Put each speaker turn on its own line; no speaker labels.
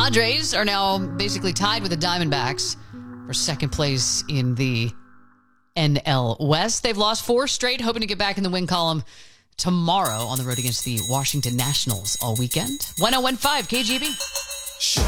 Padres are now basically tied with the Diamondbacks for second place in the NL West. They've lost 4 straight, hoping to get back in the win column tomorrow on the road against the Washington Nationals all weekend. 1015 KGB.